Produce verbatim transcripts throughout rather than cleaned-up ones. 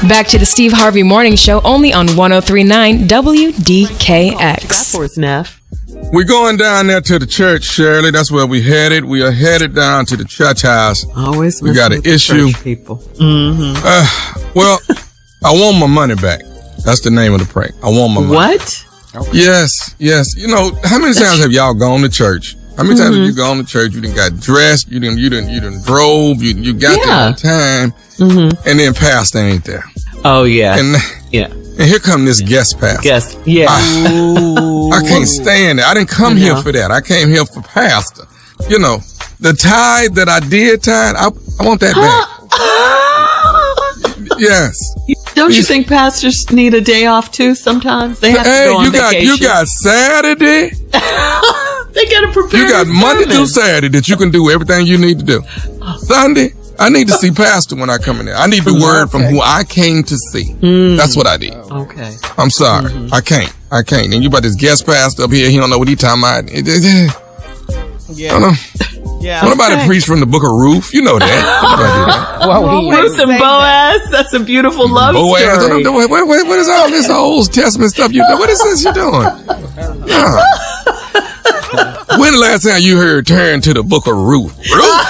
Back to the Steve Harvey Morning Show, only on one oh three point nine W D K X. For us, Neff. We're going down there to the church, Shirley. That's where we headed. We are headed down to the church house. Always we got an issue. People. Mm-hmm. Uh, well, I want my money back. That's the name of the prank. I want my money. What? Okay. Yes, yes. You know, how many times have y'all gone to church? How many times mm-hmm. have you gone to church? You done got dressed. You done, you done, you done drove. You, you got yeah. there on time. Mm-hmm. And then pastor ain't there. Oh, yeah. And, yeah. And here come this guest pastor. Guest, yeah. I, I can't stand it. I didn't come here for that. I came here for pastor. You know, the tithe that I did tithe, I, I want that back. Yes. Don't you think pastors need a day off too sometimes? They have hey, to go on you got, vacation. you got Saturday. They got to prepare. You got Monday sermon. through Saturday that you can do everything you need to do. Sunday, I need to see pastor when I come in there. I need the word okay. from who I came to see. Mm. That's what I did. Okay. I'm sorry. Mm-hmm. I can't. I can't. And you about this guest pastor up here, he don't know what he talking about. It, it, it, yeah. I don't know. Yeah. What about okay. a priest from the book of Ruth? You know that. that. Well, Ruth and Boaz. That's a beautiful love Boaz. story. What, what, what is all this Old Testament stuff you do? What is this you doing? No. When the last time you heard turn to the book of Ruth? Ruth?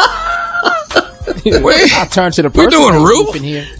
Wait, I turn to the person. We're doing Ruth in here.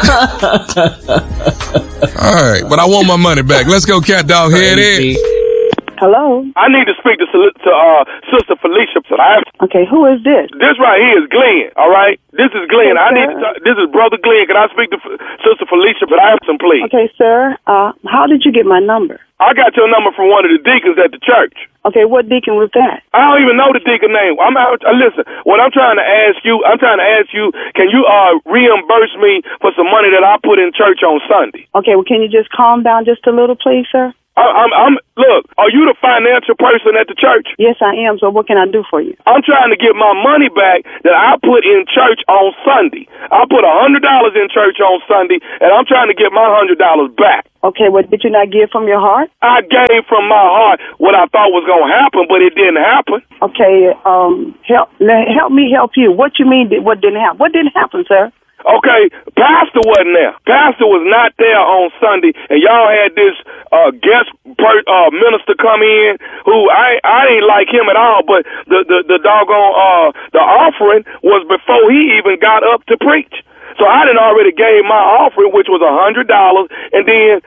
All right, but I want my money back. Let's go, cat dog head in. Hello. I need to speak to, to uh, Sister Felicia. Okay, who is this? This right here is Glenn. All right, this is Glenn. Okay, I need to. Talk, this is Brother Glenn. Can I speak to F- Sister Felicia? But I have some please. Okay, sir. Uh, how did you get my number? I got your number from one of the deacons at the church. Okay, what deacon was that? I don't even know the deacon name. I'm out. Uh, listen, what I'm trying to ask you, I'm trying to ask you, can you uh reimburse me for some money that I put in church on Sunday? Okay, well, can you just calm down just a little, please, sir? I, I'm, I'm, look, are you the financial person at the church? Yes, I am. So what can I do for you? I'm trying to get my money back that I put in church on Sunday. I put one hundred dollars in church on Sunday, and I'm trying to get my one hundred dollars back. Okay, well, did you not give from your heart? I gave from my heart what I thought was going to happen, but it didn't happen. Okay, um, help, help me help you. What you mean, what didn't happen? What didn't happen, sir? Okay, Pastor wasn't there. Pastor was not there on Sunday, and y'all had this uh, guest per, uh, minister come in who I I ain't like him at all. But the the, the doggone uh, the offering was before he even got up to preach. So I didn't already gave my offering, which was a hundred dollars, and then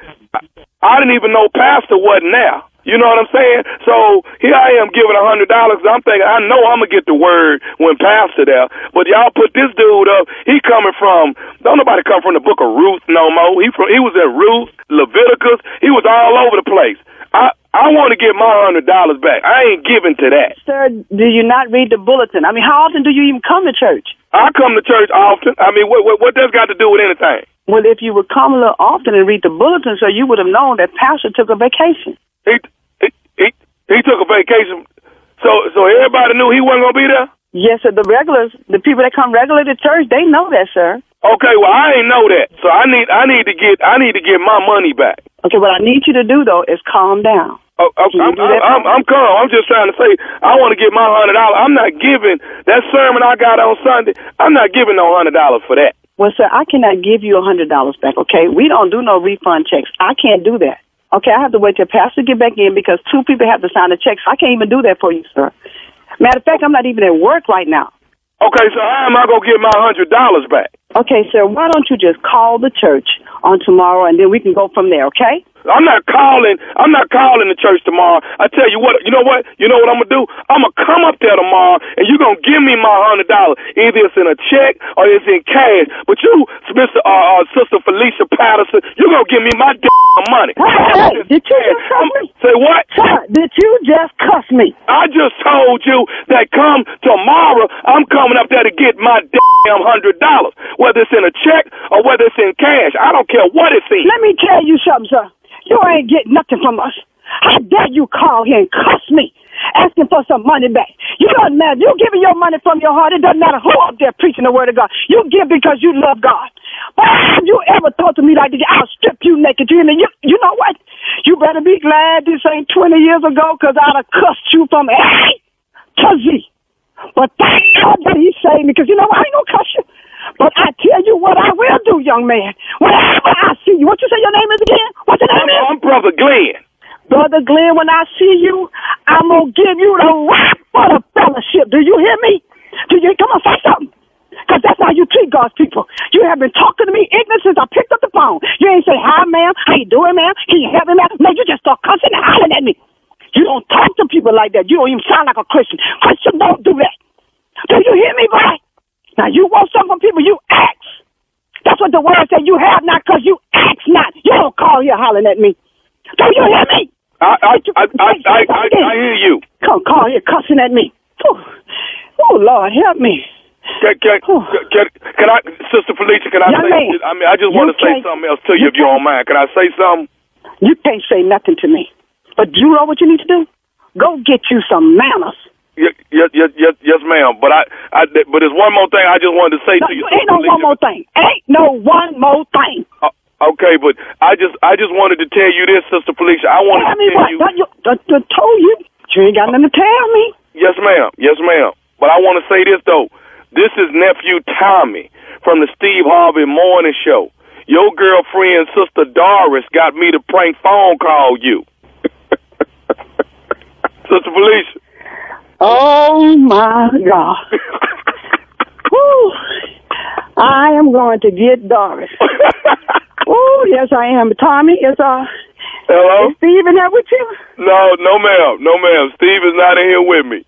I didn't even know Pastor wasn't there. You know what I'm saying? So here I am giving a hundred dollars. I'm thinking I know I'm gonna get the word when Pastor there. But y'all put this dude up. He coming from. Don't nobody come from the book of Ruth no more. He from. He was in Ruth, Leviticus. He was all over the place. I I want to get my hundred dollars back. I ain't giving to that. Sir, do you not read the bulletin? I mean, how often do you even come to church? I come to church often. I mean, what what, what that's got to do with anything? Well, if you would come a little often and read the bulletin, so you would have known that Pastor took a vacation. He he he, he took a vacation, so so everybody knew he wasn't gonna be there. Yes, sir. The regulars, the people that come regularly to church, they know that, sir. Okay, well I ain't know that, so I need I need to get I need to get my money back. Okay, what I need you to do though is calm down. Oh, I'm, I'm, I'm, I'm, I'm calm. I'm just trying to say I want to get my hundred dollars. I'm not giving that sermon I got on Sunday. I'm not giving no hundred dollars for that. Well, sir, I cannot give you a hundred dollars back. Okay, we don't do no refund checks. I can't do that. Okay, I have to wait till Pastor get back in because two people have to sign the checks. I can't even do that for you, sir. Matter of fact, I'm not even at work right now. Okay, so how am I gonna get my hundred dollars back? Okay, sir, why don't you just call the church on tomorrow and then we can go from there, okay? I'm not calling. I'm not calling the church tomorrow. I tell you what. You know what? You know what I'm gonna do? I'm gonna come up there tomorrow, and you're gonna give me my hundred dollars. Either it's in a check or it's in cash. But you, Mister Uh, uh, Sister Felicia Patterson, you're gonna give me my damn money. Hey, hey, did you just cuss me? Say what? Sir, did you just cuss me? I just told you that come tomorrow, I'm coming up there to get my damn hundred dollars, whether it's in a check or whether it's in cash. I don't care what it's in. Let me tell you something, sir. You ain't getting nothing from us. How dare you call here and cuss me, asking for some money back? You doesn't matter. You giving your money from your heart. It doesn't matter who up there preaching the word of God. You give because you love God. But have you ever thought to me like this? I'll strip you naked. You, you, you know what? You better be glad this ain't twenty years ago because I'd have cussed you from A to Z. But thank God that he saved me because, you know what? I ain't going to cuss you. But I tell you what I will do, young man. Whenever I see you, what you say your name is again? What's your name? I'm, I'm Brother Glenn. Brother Glenn, when I see you, I'm going to give you the rock for the fellowship. Do you hear me? Do you? Come on, say something. Because that's how you treat God's people. You have been talking to me ignorant since I picked up the phone. You ain't say, hi, ma'am. How you doing, ma'am? Can you help me, ma'am? No, you just start cussing and hollering at me. You don't talk to people like that. You don't even sound like a Christian. Christians don't do that. Do you hear me, boy? Now, you want something from people, you ask. That's what the word said. You have not because you ask not. You don't call here hollering at me. Do you hear me? I I I, I, I, I, I hear you. Come call here cussing at me. Oh, oh Lord, help me. Can, can, can, can I, Sister Felicia, can I Young say, man, I mean, I just want to say something else to you, you if you don't mind. Can I say something? You can't say nothing to me. But you know what you need to do? Go get you some manners. Yes, yes, yes, yes, yes ma'am. But I, I, but there's one more thing I just wanted to say no, to you. Ain't no Felicia. one more thing. Ain't no one more thing. Uh, okay, but I just, I just wanted to tell you this, Sister Felicia. I wanted tell to me tell what? you. What you I, I told you. You ain't got nothing to tell me. Yes, ma'am. Yes, ma'am. But I want to say this though. This is nephew Tommy from the Steve Harvey Morning Show. Your girlfriend, Sister Doris, got me to prank phone call you. Sister Felicia. Oh, my God. Whew. I am going to get Doris. Oh, yes, I am. Tommy, is, uh, Hello? is Steve in there with you? No, no, ma'am. No, ma'am. Steve is not in here with me.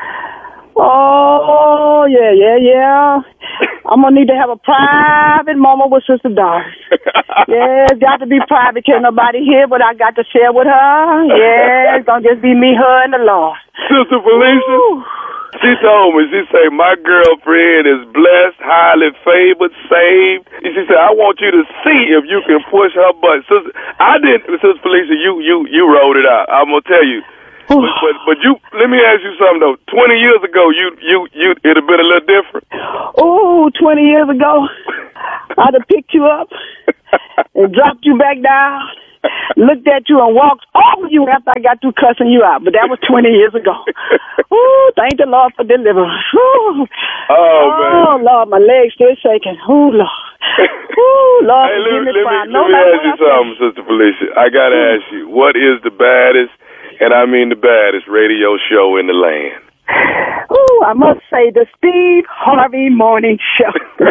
Oh, yeah, yeah, yeah. I'm going to need to have a private moment with Sister Doris. Yeah, it's got to be private. Can't nobody hear what I got to share with her. Yeah, it's going to just be me, her, and the Lord. Sister Felicia, Ooh. She told me, she said, my girlfriend is blessed, highly favored, saved. And she said, I want you to see if you can push her butt. Sister, I didn't, Sister Felicia, you, you, you wrote it out. I'm going to tell you. But, but but you let me ask you something though. Twenty years ago, you you you it'd have been a little different. Oh, twenty years ago, I'd have picked you up and dropped you back down, looked at you and walked over you after I got through cussing you out. But that was twenty years ago. Oh, thank the Lord for deliverance. Ooh. Oh man. Oh Lord, my legs still shaking. Oh Lord. Oh Lord, hey, forgive let, me. let me, No let me ask you something, Sister Felicia. I gotta Ooh. ask you, what is the baddest? And I mean the baddest radio show in the land. Oh, I must say the Steve Harvey Morning Show.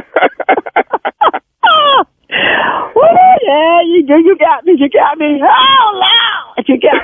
Oh, yeah, you you got me, you got me. Oh, loud, you got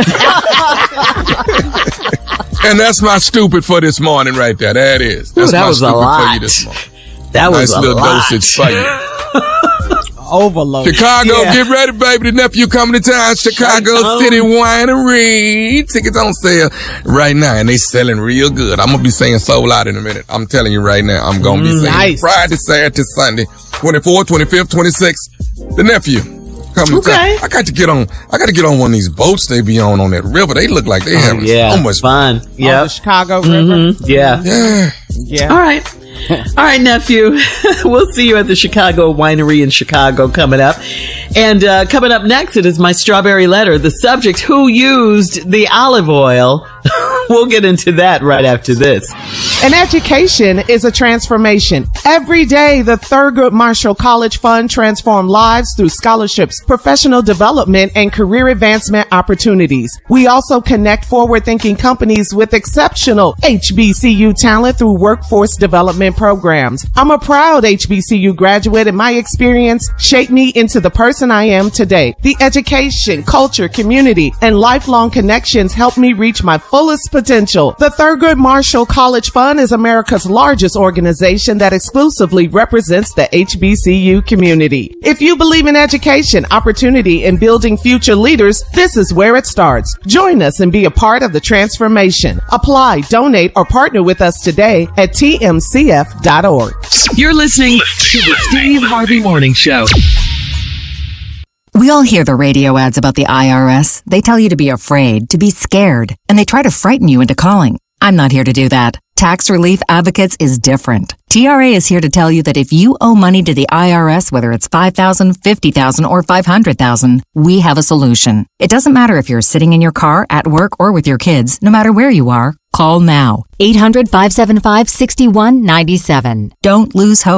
me. And that's my stupid for this morning right there. That is. That's Ooh, that my was stupid a lot. for you this morning. That was nice a little lot. dosage for you. Overload. Chicago, yeah. Get ready, baby. The nephew coming to town. Chicago City Winery. Tickets on sale right now, and they selling real good. I'm gonna be saying sold out in a minute. I'm telling you right now. I'm gonna be Mm, saying nice. Friday, Saturday, Sunday, twenty-fourth, twenty-fifth, twenty-sixth. The nephew coming Okay. to town. I got to get on. I got to get on one of these boats they be on on that river. They look like they Oh, having yeah. so much fun. Yeah. On the Chicago River. Mm-hmm. Yeah. Yeah. Yeah. All right. All right, nephew. We'll see you at the Chicago Winery in Chicago coming up. And uh, coming up next, it is my strawberry letter. The subject, who used the olive oil? We'll get into that right after this. An education is a transformation. Every day, the Thurgood Marshall College Fund transforms lives through scholarships, professional development, and career advancement opportunities. We also connect forward-thinking companies with exceptional H B C U talent through workforce development programs. I'm a proud H B C U graduate, and my experience shaped me into the person I am today. The education, culture, community, and lifelong connections helped me reach my fullest potential. The Thurgood Marshall College Fund is America's largest organization that exclusively represents the H B C U community. If you believe in education, opportunity, and building future leaders, this is where it starts. Join us and be a part of the transformation. Apply, donate, or partner with us today at T M C F dot org. You're listening to the Steve Harvey Morning Show. We all hear the radio ads about the I R S. They tell you to be afraid, to be scared, and they try to frighten you into calling. I'm not here to do that. Tax Relief Advocates is different. T R A is here to tell you that if you owe money to the I R S, whether it's five thousand dollars, fifty thousand dollars, or five hundred thousand dollars, we have a solution. It doesn't matter if you're sitting in your car, at work, or with your kids. No matter where you are, call now. eight hundred, five seven five, six one nine seven. Don't lose hope.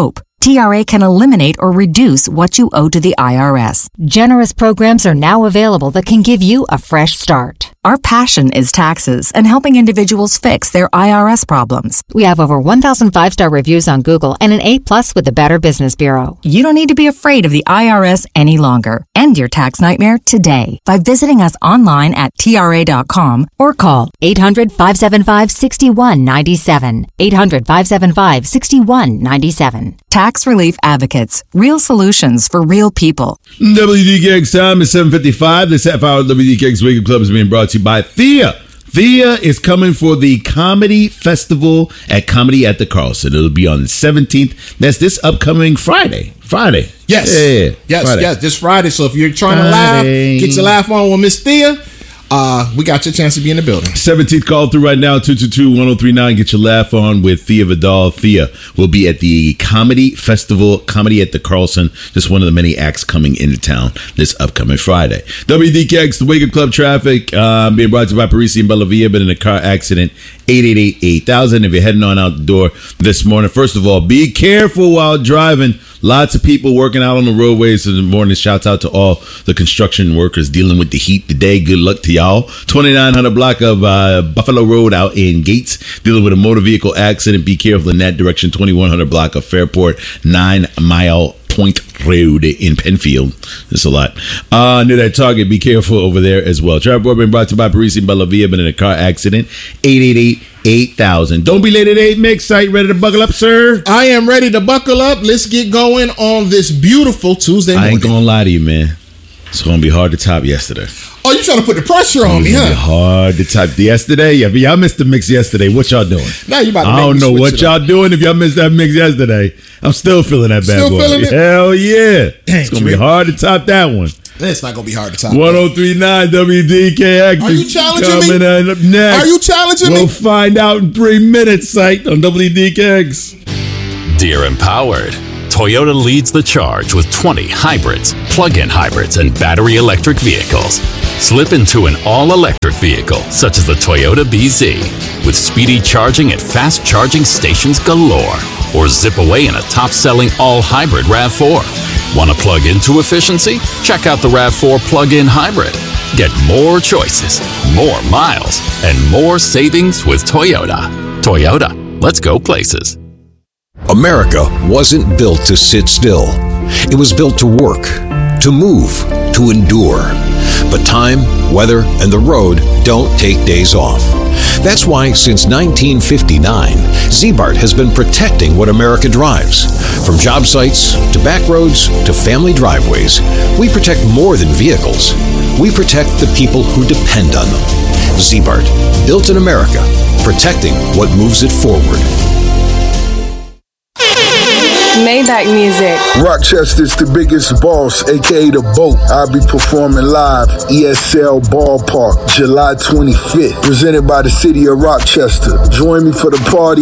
T R A can eliminate or reduce what you owe to the I R S. Generous programs are now available that can give you a fresh start. Our passion is taxes and helping individuals fix their I R S problems. We have over one thousand five-star reviews on Google and an A plus with the Better Business Bureau. You don't need to be afraid of the I R S any longer. End your tax nightmare today by visiting us online at T R A dot com or call eight hundred, five seven five, six one nine seven. eight hundred, five seven five, six one nine seven. Tax Relief Advocates. Real solutions for real people. W D K X time is seven fifty-five. This half hour of W D K X Wake Up Club is being brought to you by Thea. Thea is coming for the Comedy Festival at Comedy at the Carlson. It'll be on the seventeenth. That's this upcoming Friday. Friday. Yes. Yeah. Yes, Friday. yes. This Friday. So if you're trying to laugh, get your laugh on with Miss Thea. Uh, we got your chance to be in the building. seventeenth, call through right now, two two two, one oh three nine. Get your laugh on with Thea Vidal. Thea will be at the Comedy Festival, Comedy at the Carlson. Just one of the many acts coming into town this upcoming Friday. W D K X, the Wake Up Club traffic, uh, being brought to you by Parisi and Bella Villa, been in a car accident, eight eight eight, eight thousand. If you're heading on out the door this morning, first of all, be careful while driving. Lots of people working out on the roadways in the morning. Shouts out to all the construction workers dealing with the heat today. Good luck to y'all. twenty-nine hundred block of uh, Buffalo Road out in Gates, dealing with a motor vehicle accident. Be careful in that direction. twenty-one hundred block of Fairport, nine mile Point Road in Penfield. There's a lot. Uh, near that Target, be careful over there as well. Traffic report been brought to you by Parisi and Bella Villa, been in a car accident. eight eight eight, eight thousand. Don't be late at eight, Mix Site. Ready to buckle up, sir? I am ready to buckle up. Let's get going on this beautiful Tuesday morning. I ain't gonna lie to you, man. It's gonna be hard to top yesterday. Oh, you trying to put the pressure on me, It's huh? gonna be hard to top yesterday. Yeah, but y'all missed the mix yesterday. What y'all doing? Now you about to I make don't me know switch what it y'all up. doing if y'all missed that mix yesterday. I'm still feeling that bad Still boy. feeling it? Hell yeah. Dang, It's gonna be Trey. hard to top that one. It's not gonna be hard to top. one oh three nine W D K X Are you is challenging coming me? up next. Are you challenging we'll me? find out in three minutes, Site, on W D K X. Dear Empowered, Toyota leads the charge with twenty hybrids, plug-in hybrids, and battery electric vehicles. Slip into an all-electric vehicle, such as the Toyota B Z, with speedy charging at fast charging stations galore. Or zip away in a top-selling all-hybrid RAV four. Want to plug into efficiency? Check out the RAV four plug-in hybrid. Get more choices, more miles, and more savings with Toyota. Toyota, let's go places. America wasn't built to sit still. It was built to work, to move, to endure. But time, weather, and the road don't take days off. That's why since nineteen fifty-nine, Z-Bart has been protecting what America drives. From job sites to back roads to family driveways, we protect more than vehicles. We protect the people who depend on them. Z-Bart, built in America, protecting what moves it forward. Maybach music. Rochester's the biggest boss, aka the boat. I'll be performing live, E S L Ballpark, July twenty-fifth. Presented by the city of Rochester. Join me for the party